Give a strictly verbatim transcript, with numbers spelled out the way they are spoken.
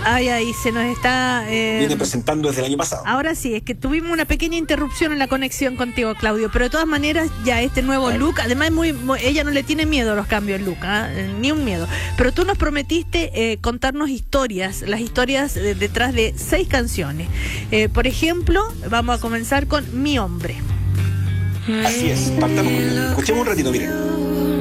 Ay, ay, se nos está... Eh, Viene presentando desde el año pasado. Ahora sí, es que tuvimos una pequeña interrupción en la conexión contigo, Claudio, pero de todas maneras ya este nuevo Ay. look, además es muy, muy- ella no le tiene miedo a los cambios de look, ¿ah? Eh, ni un miedo. Pero tú nos prometiste eh, contarnos historias, las historias eh, detrás de seis canciones. Eh, por ejemplo, vamos a comenzar con Mi Hombre. Así es, partamos con... Escuchemos un ratito, miren.